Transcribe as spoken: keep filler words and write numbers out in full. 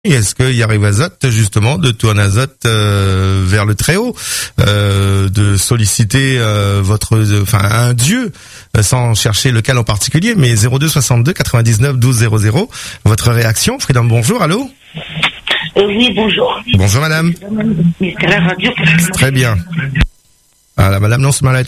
Est-ce qu'il y arrive à Zot, justement, de tourner à Zot euh, vers le Très-Haut, euh, de solliciter euh, votre, enfin un Dieu, euh, sans chercher lequel en particulier, mais zéro deux soixante-deux quatre-vingt-dix-neuf douze zéro zéro. Votre réaction, Freedom, bonjour, allô. Euh, oui, bonjour. Bonjour madame. C'est la radio. Très bien. Ah, la madame, non, ce mal